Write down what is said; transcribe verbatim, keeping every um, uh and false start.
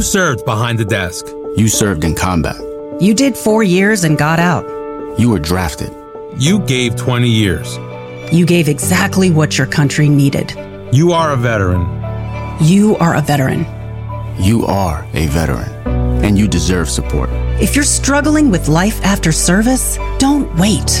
served behind the desk. You served in combat. You did four years and got out. You were drafted. You gave twenty years. You gave exactly what your country needed. You are a veteran. You are a veteran. You are a veteran, and you deserve support. If you're struggling with life after service, don't wait.